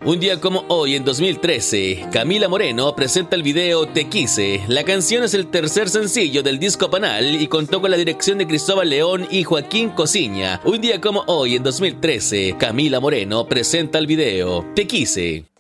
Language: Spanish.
Un día como hoy, en 2013, Camila Moreno presenta el video Te Quise. La canción es el tercer sencillo del disco Panal y contó con la dirección de Cristóbal León y Joaquín Cosiña. Un día como hoy, en 2013, Camila Moreno presenta el video Te Quise.